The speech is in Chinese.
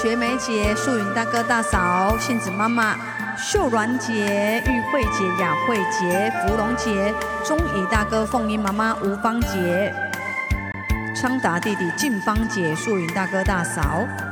学梅姐、素云大哥大嫂、杏子妈妈、秀鸾姐、玉慧姐、雅慧姐、芙蓉姐、钟仪大哥、凤英妈妈、吴芳姐、昌达弟弟、静芳姐、素云大哥大嫂。